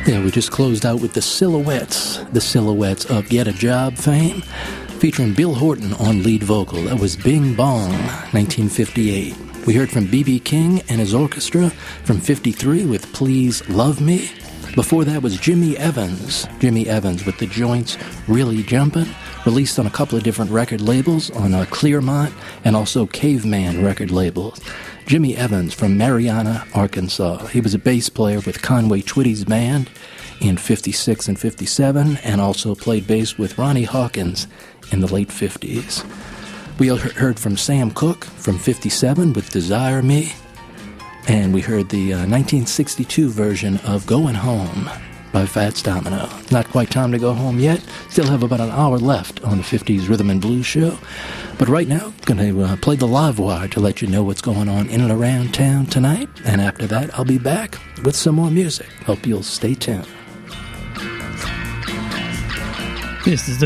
Yeah, we just closed out with the Silhouettes of Get a Job fame, featuring Bill Horton on lead vocal. That was Bing Bong, 1958. We heard from B.B. King and his orchestra from 53 with Please Love Me. Before that was Jimmy Evans with The Joints Really Jumpin', released on a couple of different record labels, on Clearmont and also Caveman record labels. Jimmy Evans from Marianna, Arkansas. He was a bass player with Conway Twitty's band in 56 and 57, and also played bass with Ronnie Hawkins in the late 50s. We heard from Sam Cooke from 57 with Desire Me, and we heard the 1962 version of Going Home by Fats Domino. Not quite time to go home yet. Still have about an hour left on the 50s Rhythm and Blues show. But right now, going to play the live wire to let you know what's going on in and around town tonight. And after that, I'll be back with some more music. Hope you'll stay tuned. This is the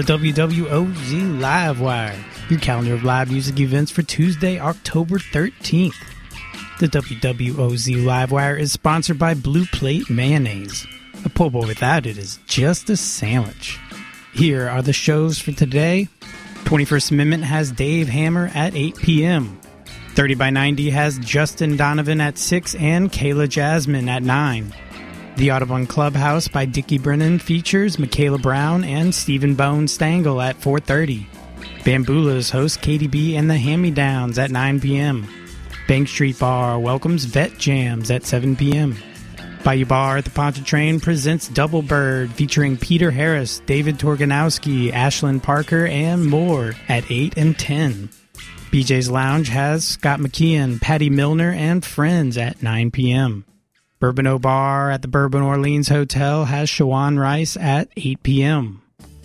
WWOZ Live Wire, your calendar of live music events for Tuesday, October 13th. The WWOZ Live Wire is sponsored by Blue Plate Mayonnaise. A po' boy without it is just a sandwich. Here are the shows for today. 21st Amendment has Dave Hammer at 8 p.m. 30 by 90 has Justin Donovan at 6 and Kayla Jasmine at 9. The Audubon Clubhouse by Dickie Brennan features Michaela Brown and Stephen Bone Stangle at 4:30. Bambula's host Katie B and the Hand-Me-Downs at 9 p.m. Bank Street Bar welcomes Vet Jams at 7 p.m. Bayou Bar at the Pontchartrain presents Double Bird featuring Peter Harris, David Torganowski, Ashlyn Parker, and more at 8 and 10. BJ's Lounge has Scott McKeon, Patty Milner, and friends at 9 p.m. Bourbon Bar at the Bourbon Orleans Hotel has Shawan Rice at 8 p.m.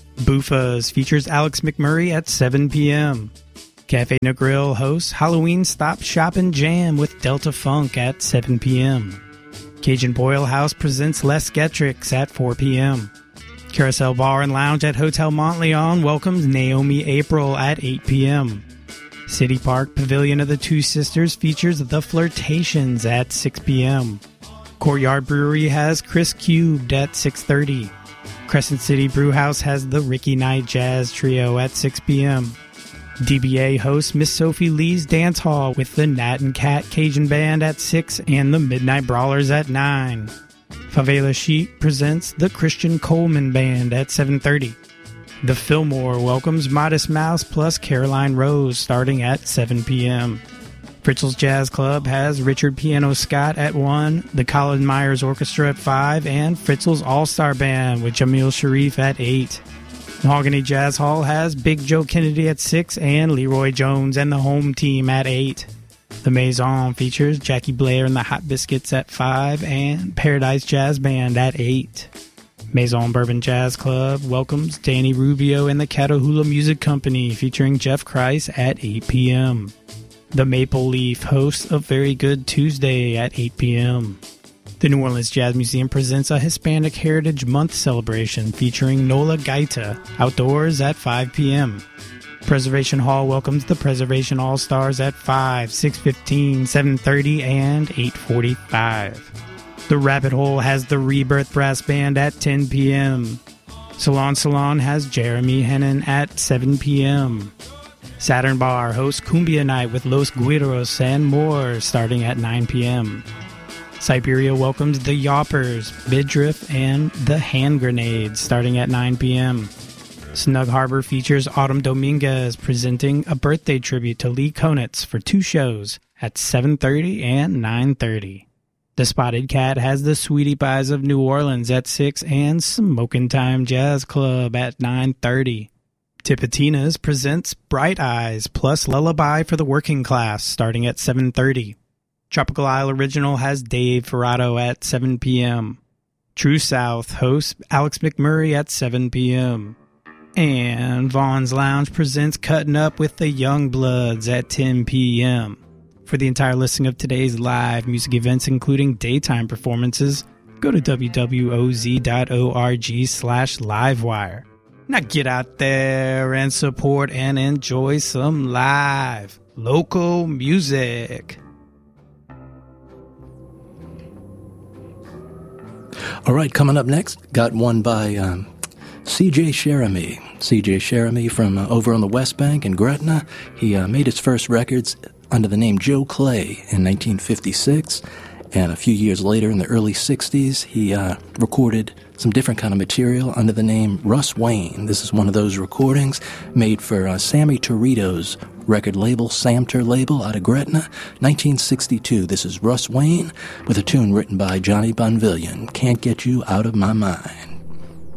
Buffa's features Alex McMurray at 7 p.m. Cafe No Grill hosts Halloween Stop Shop and Jam with Delta Funk at 7 p.m. Cajun Boil House presents Les Getricks at 4 p.m. Carousel Bar and Lounge at Hotel Montleon welcomes Naomi April at 8 p.m. City Park Pavilion of the Two Sisters features The Flirtations at 6 p.m. Courtyard Brewery has Chris Cubed at 6:30. Crescent City Brewhouse has the Ricky Knight Jazz Trio at 6 p.m. DBA hosts Miss Sophie Lee's Dance Hall with the Nat and Cat Cajun Band at 6 and the Midnight Brawlers at 9. Favela Chic presents the Christian Coleman Band at 7:30. The Fillmore welcomes Modest Mouse plus Caroline Rose starting at 7 p.m. Fritzl's Jazz Club has Richard Piano Scott at 1, the Colin Myers Orchestra at 5, and Fritzl's All-Star Band with Jamil Sharif at 8. Mahogany Jazz Hall has Big Joe Kennedy at 6 and Leroy Jones and the home team at 8. The Maison features Jackie Blair and the Hot Biscuits at 5 and Paradise Jazz Band at 8. Maison Bourbon Jazz Club welcomes Danny Rubio and the Catahoula Music Company featuring Jeff Christ at 8 p.m. The Maple Leaf hosts a Very Good Tuesday at 8 p.m. The New Orleans Jazz Museum presents a Hispanic Heritage Month celebration featuring Nola Gaita outdoors at 5 p.m. Preservation Hall welcomes the Preservation All-Stars at 5, 6:15, 7:30, and 8:45. The Rabbit Hole has the Rebirth Brass Band at 10 p.m. Salon has Jeremy Hennon at 7 p.m. Saturn Bar hosts Cumbia Night with Los Guiros and more starting at 9 p.m. Siberia welcomes the Yoppers, Midriff, and the Hand Grenades starting at 9 p.m. Snug Harbor features Autumn Dominguez presenting a birthday tribute to Lee Konitz for 2 shows at 7:30 and 9:30. The Spotted Cat has the Sweetie Pies of New Orleans at 6 and Smokin' Time Jazz Club at 9:30. Tipitina's presents Bright Eyes plus Lullaby for the Working Class starting at 7:30. Tropical Isle Original has Dave Ferrato at 7 p.m. True South hosts Alex McMurray at 7 p.m. And Vaughn's Lounge presents Cutting Up with the Young Bloods at 10 p.m. For the entire listing of today's live music events, including daytime performances, go to wwoz.org/livewire. Now get out there and support and enjoy some live local music. All right, coming up next, got one by C.J. Cherami. C.J. Cherami from over on the West Bank in Gretna. He made his first records under the name Joe Clay in 1956, and a few years later, in the early 60s, he recorded some different kind of material under the name Russ Wayne. This is one of those recordings made for Sammy Torito's record label, Samter label, out of Gretna, 1962. This is Russ Wayne with a tune written by Johnny Bonvillian, Can't Get You Out of My Mind.